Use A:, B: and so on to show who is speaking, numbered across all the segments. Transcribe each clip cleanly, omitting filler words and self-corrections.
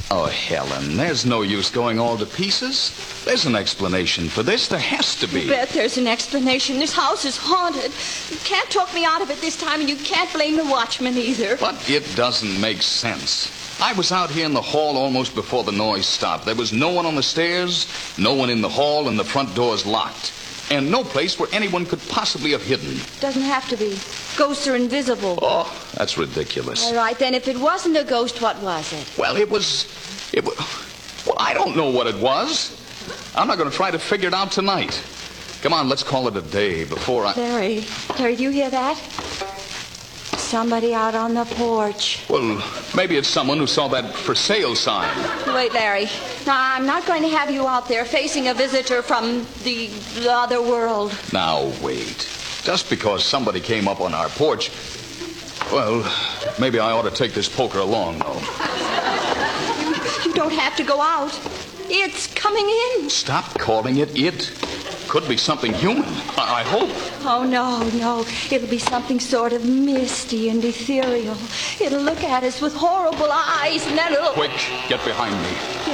A: Oh, Helen, there's no use going all to pieces. There's an explanation for this. There has to be.
B: I bet there's an explanation. This house is haunted. You can't talk me out of it this time, and you can't blame the watchman either.
A: But it doesn't make sense. I was out here in the hall almost before the noise stopped. There was no one on the stairs, no one in the hall, and the front door's locked. And no place where anyone could possibly have hidden.
B: Doesn't have to be. Ghosts are invisible.
A: Oh, that's ridiculous.
B: All right, then, if it wasn't a ghost, what was it?
A: Well, it was... Well, I don't know what it was. I'm not going to try to figure it out tonight. Come on, let's call it a day before I...
B: Larry, do you hear that? Somebody out on the porch.
A: Well, maybe it's someone who saw that for sale sign.
B: Wait, Larry. Now, I'm not going to have you out there facing a visitor from the other world.
A: Now, wait. Just because somebody came up on our porch... Well, maybe I ought to take this poker along, though.
B: You don't have to go out. It's coming in.
A: Stop calling it it. Could be something human, I hope.
B: Oh, no. It'll be something sort of misty and ethereal. It'll look at us with horrible eyes, and then it'll...
A: Quick, get behind me.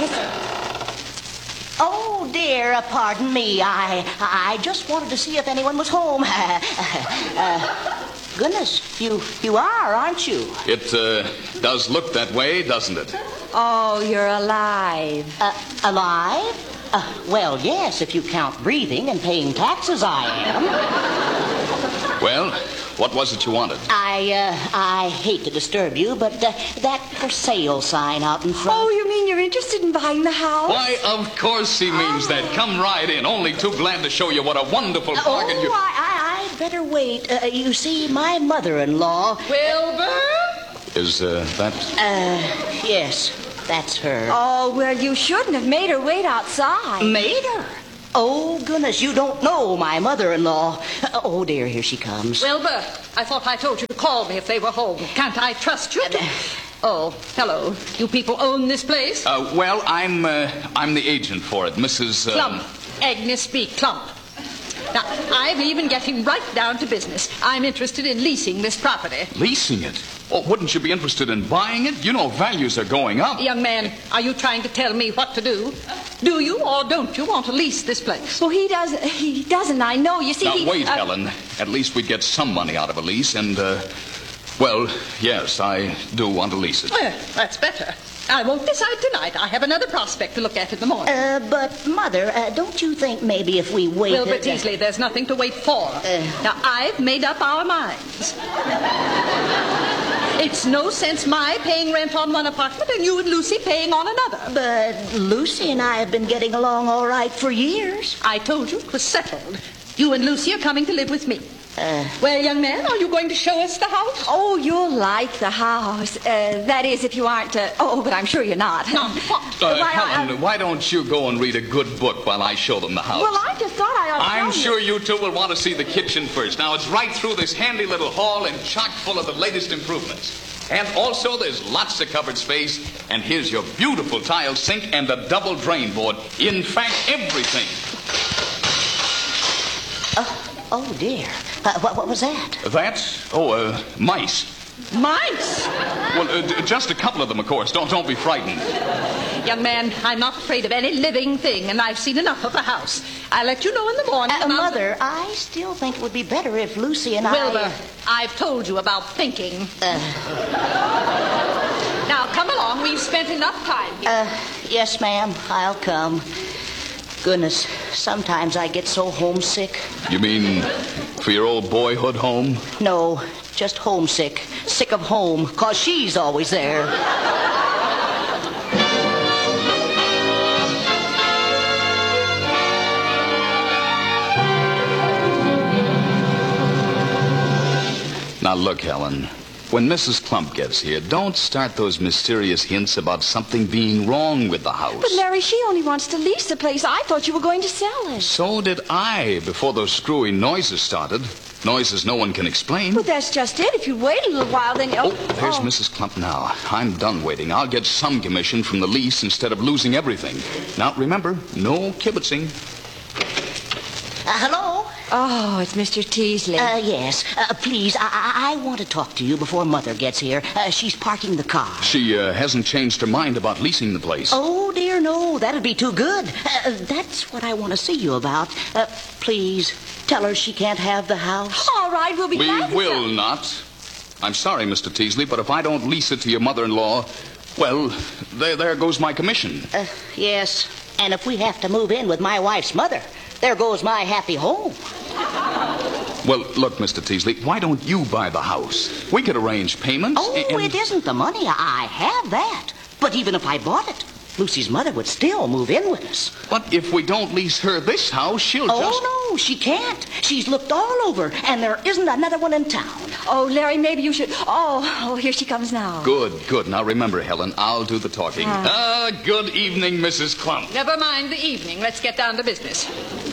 B: Yes.
C: Oh, dear, pardon me. I just wanted to see if anyone was home. Goodness, you are, aren't you?
A: It does look that way, doesn't it?
B: Oh, you're alive.
C: Alive? Well, yes, if you count breathing and paying taxes, I am.
A: Well, what was it you wanted?
C: I hate to disturb you, but that for sale sign out in front...
B: Oh, you mean you're interested in buying the house?
A: Why, of course he means that. Come right in. Only too glad to show you what a wonderful bargain you...
C: I'd better wait. You see, my mother-in-law...
B: Wilbur?
A: Is that...
C: Yes, that's her.
B: Oh, well, you shouldn't have made her wait outside.
C: Made her? Oh, goodness, you don't know my mother-in-law. Oh, dear, here she comes.
D: Wilbur, I thought I told you to call me if they were home. Can't I trust you to... Oh, hello. You people own this place?
A: Well, I'm the agent for it, Mrs.
D: Clump. Agnes B. Clump. Now, I'm even getting right down to business. I'm interested in leasing this property.
A: Leasing it? Oh, wouldn't you be interested in buying it? You know values are going up.
D: Young man, are you trying to tell me what to do? Do you or don't you want to lease this place?
B: Well, he doesn't, I know. You see,
A: Now, wait, Helen. At least we'd get some money out of a lease, and, well, yes, I do want to lease it.
D: Well, that's better. I won't decide tonight. I have another prospect to look at in the morning.
C: But, Mother, don't you think maybe if we wait...
D: Wilbur Teasley, there's nothing to wait for. Now, I've made up our minds. It's no sense my paying rent on one apartment and you and Lucy paying on another.
C: But Lucy and I have been getting along all right for years.
D: I told you it was settled. You and Lucy are coming to live with me. Well, young man, are you going to show us the house?
B: Oh, you'll like the house. That is, if you aren't... but I'm sure you're not.
A: Helen, why don't you go and read a good book while I show them the house?
B: Well, I just thought I ought to
A: I'm sure you two will want to see the kitchen first. Now, it's right through this handy little hall and chock full of the latest improvements. And also, there's lots of cupboard space. And here's your beautiful tile sink and a double drain board. In fact, everything.
C: Oh, dear. What was that?
A: That? Mice.
D: Mice?
A: Well, just a couple of them, of course. Don't be frightened.
D: Young man, I'm not afraid of any living thing, and I've seen enough of the house. I'll let you know in the morning.
C: Mother, I still think it would be better if Lucy and
D: Wilbur, I've told you about thinking. Now, come along. We've spent enough time here.
C: Yes, ma'am. I'll come. Goodness, sometimes I get so homesick.
A: You mean for your old boyhood home?
C: No, just homesick. Sick of home, 'cause she's always there.
A: Now, look, Helen. When Mrs. Clump gets here, don't start those mysterious hints about something being wrong with the house.
B: But, Larry, she only wants to lease the place. I thought you were going to sell it.
A: So did I, before those screwy noises started. Noises no one can explain.
B: But that's just it. If you wait a little while, then...
A: There's Mrs. Clump now. I'm done waiting. I'll get some commission from the lease instead of losing everything. Now, remember, no kibitzing.
C: Hello?
B: Oh, it's Mr. Teasley.
C: Yes. Please, I want to talk to you before Mother gets here. She's parking the car.
A: She hasn't changed her mind about leasing the place.
C: Oh, dear, no. That'd be too good. That's what I want to see you about. Please, tell her she can't have the house.
B: All right, we'll be
A: We
B: glad to
A: will not. I'm sorry, Mr. Teasley, but if I don't lease it to your mother-in-law, well, there goes my commission.
C: Yes. And if we have to move in with my wife's mother, there goes my happy home.
A: Well, look, Mr. Teasley, why don't you buy the house? We could arrange payments.
C: Oh, it isn't the money. I have that. But even if I bought it, Lucy's mother would still move in with us.
A: But if we don't lease her this house, she'll just...
C: Oh, no, she can't. She's looked all over, and there isn't another one in town.
B: Oh, Larry, maybe you should... Oh, here she comes now.
A: Good. Now remember, Helen, I'll do the talking. Good evening, Mrs. Clump.
D: Never mind the evening. Let's get down to business.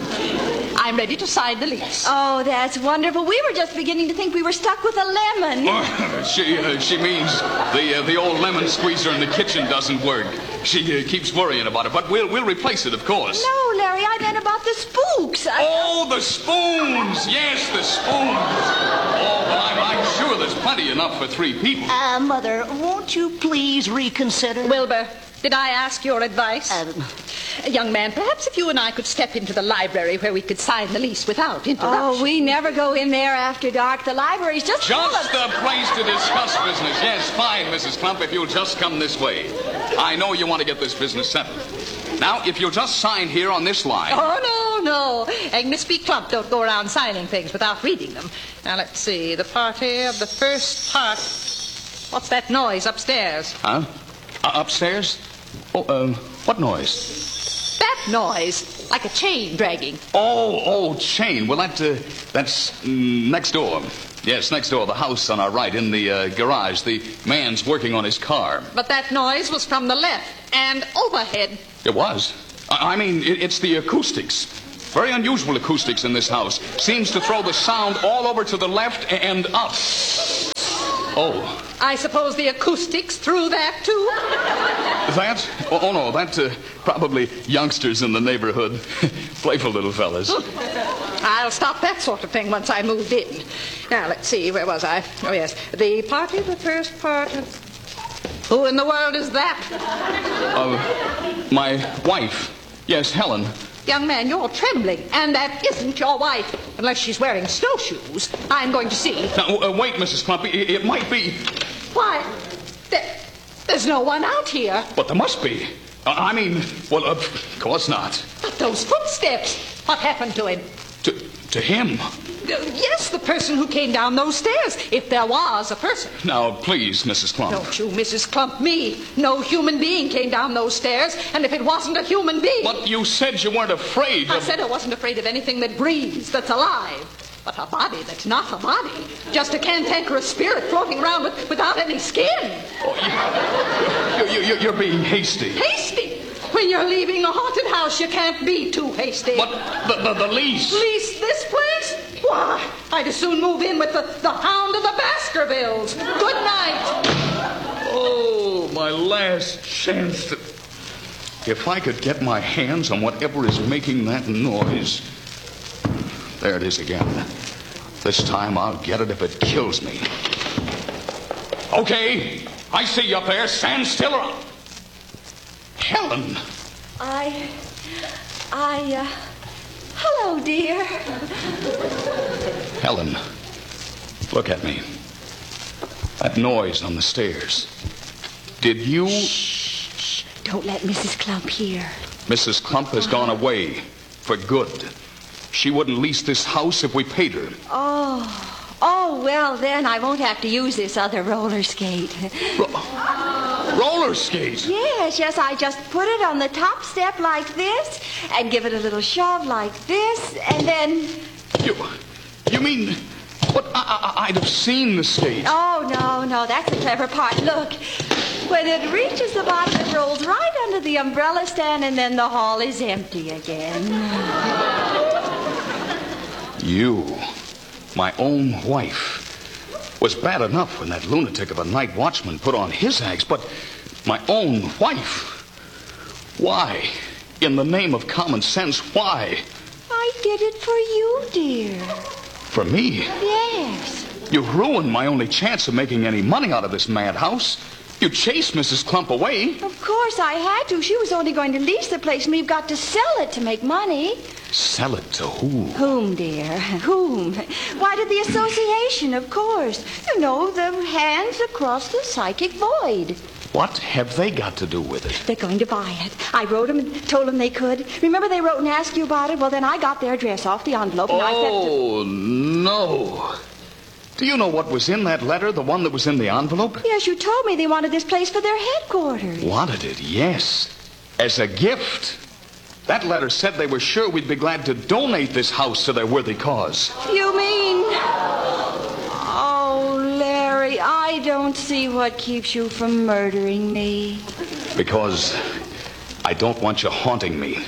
D: I'm ready to sign the lease.
B: Oh, that's wonderful. We were just beginning to think we were stuck with a lemon.
A: She means the old lemon squeezer in the kitchen doesn't work. She keeps worrying about it, but we'll replace it, of course.
B: No, Larry, I meant about the spooks.
A: Oh, the spoons! Yes, the spoons. Oh, well, I'm sure there's plenty enough for 3 people.
C: Mother, won't you please reconsider?
D: Wilbur, did I ask your advice? Young man, perhaps if you and I could step into the library where we could sign the lease without interruption.
B: Oh, we never go in there after dark. The library's just full of...
A: Just the place to discuss business. Yes, fine, Mrs. Clump, if you'll just come this way. I know you want to get this business settled. Now, if you'll just sign here on this line.
D: Oh, no. Agnes B. Clump don't go around signing things without reading them. Now, let's see. The party of the first part. What's that noise upstairs?
A: Huh? Upstairs? Oh, what noise?
D: That noise, like a chain dragging.
A: Oh, chain. Well, that's next door. Yes, next door, the house on our right, in the garage. The man's working on his car.
D: But that noise was from the left and overhead.
A: It was. I mean, it's the acoustics. Very unusual acoustics in this house. Seems to throw the sound all over to the left and up. Oh.
D: I suppose the acoustics threw that, too?
A: That? Oh, no, that's probably youngsters in the neighborhood. Playful little fellas.
D: I'll stop that sort of thing once I moved in. Now, let's see, where was I? Oh, yes, the party, the first part of... Who in the world is that?
A: My wife. Yes, Helen.
D: Young man, you're trembling, and that isn't your wife. Unless she's wearing snowshoes. I'm going to see.
A: Now, wait, Mrs. Clumpy. It might be...
D: Why, there's no one out here.
A: But there must be. I mean, well, of course not.
D: But those footsteps. What happened to him?
A: To him?
D: Yes, the person who came down those stairs, if there was a person.
A: Now, please, Mrs. Clump.
D: Don't you, Mrs. Clump, me. No human being came down those stairs, and if it wasn't a human being...
A: But you said you weren't afraid of...
D: I said I wasn't afraid of anything that breathes, that's alive. But a body that's not a body. Just a cantankerous spirit floating around without any skin.
A: Oh, you're being hasty.
D: Hasty? When you're leaving a haunted house, you can't be too hasty.
A: But the lease...
D: Lease this place? Why, I'd as soon move in with the hound of the Baskervilles. Good night.
A: Oh, my last chance to... If I could get my hands on whatever is making that noise... There it is again. This time I'll get it if it kills me. Okay, I see you up there. Stand still or... Helen.
B: Hello, dear.
A: Helen, look at me. That noise on the stairs. Did you...
B: Shh. Don't let Mrs. Clump hear.
A: Mrs. Clump has gone away for good. She wouldn't lease this house if we paid her.
B: Oh, well, then I won't have to use this other roller skate.
A: Roller skate?
B: Yes, I just put it on the top step like this and give it a little shove like this, and then...
A: You mean... But I'd have seen the skate.
B: Oh, no, that's the clever part. Look, when it reaches the bottom, it rolls right under the umbrella stand, and then the hall is empty again.
A: You, my own wife, was bad enough when that lunatic of a night watchman put on his acts, but my own wife? Why? In the name of common sense, why?
B: I did it for you, dear.
A: For me?
B: Yes.
A: You ruined my only chance of making any money out of this madhouse. You chased Mrs. Clump away.
B: Of course I had to. She was only going to lease the place, and we've got to sell it to make money.
A: Sell it to who?
B: Whom, dear? Whom? Why, to the association, of course. You know, the hands across the psychic void.
A: What have they got to do with it?
B: They're going to buy it. I wrote them and told them they could. Remember they wrote and asked you about it? Well, then I got their address off the envelope, and I said...
A: Oh, no. Do you know what was in that letter, the one that was in the envelope?
B: Yes, you told me they wanted this place for their headquarters.
A: Wanted it, yes. As a gift. That letter said they were sure we'd be glad to donate this house to their worthy cause.
B: You mean... Oh, Larry, I don't see what keeps you from murdering me.
A: Because I don't want you haunting me.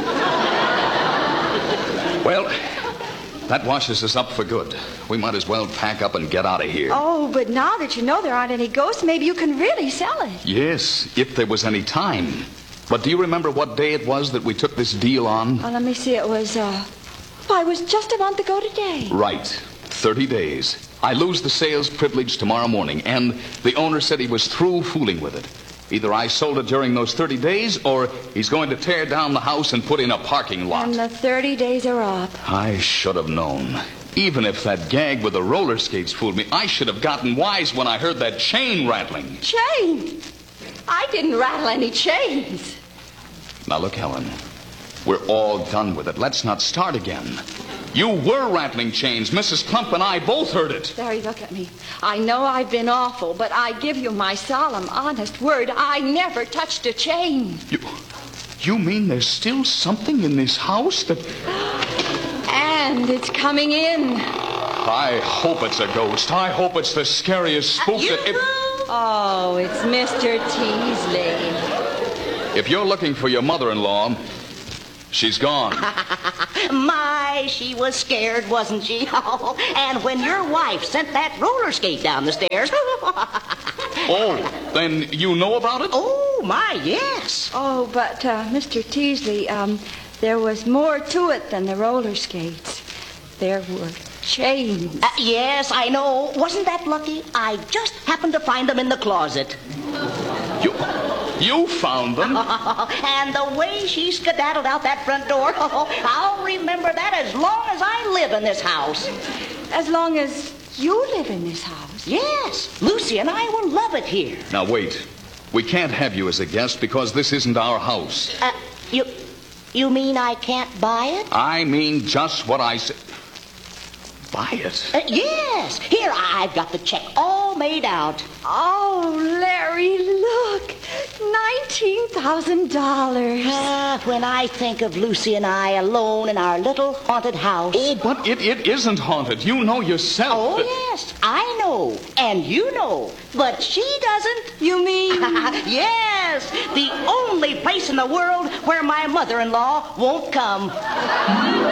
A: Well, that washes us up for good. We might as well pack up and get out of here.
B: Oh, but now that you know there aren't any ghosts, maybe you can really sell it.
A: Yes, if there was any time. But do you remember what day it was that we took this deal on?
B: Let me see. It was, why, it was just a month ago today.
A: Right. 30 days. I lose the sales privilege tomorrow morning, and the owner said he was through fooling with it. Either I sold it during those 30 days, or he's going to tear down the house and put in a parking lot.
B: And the 30 days are up.
A: I should have known. Even if that gag with the roller skates fooled me, I should have gotten wise when I heard that chain rattling.
B: Chain? I didn't rattle any chains.
A: Now look, Helen, we're all done with it. Let's not start again. You were rattling chains. Mrs. Clump and I both heard it.
B: Larry, look at me. I know I've been awful, but I give you my solemn, honest word. I never touched a chain.
A: You mean there's still something in this house that...
B: And it's coming in.
A: I hope it's a ghost. I hope it's the scariest spook that...
B: Oh, it's Mr. Teasley.
A: If you're looking for your mother-in-law, she's gone.
C: My, she was scared, wasn't she? Oh, and when your wife sent that roller skate down the stairs...
A: Oh, then you know about it?
C: Oh, my, yes.
B: Oh, but, Mr. Teasley, there was more to it than the roller skates. There were chains.
C: Yes, I know. Wasn't that lucky? I just happened to find them in the closet.
A: You found them?
C: And the way she skedaddled out that front door, I'll remember that as long as I live in this house.
B: As long as you live in this house?
C: Yes, Lucy and I will love it here.
A: Now, wait. We can't have you as a guest because this isn't our house.
C: You mean I can't buy it?
A: I mean just what I said. Buy it?
C: Yes. Here, I've got the check all made out.
B: Oh, Larry, look. $19,000.
C: When I think of Lucy and I alone in our little haunted house.
A: Oh, but it isn't haunted. You know yourself.
C: Oh, yes. I know. And you know. But she doesn't.
B: You mean?
C: Yes. The only place in the world where my mother-in-law won't come.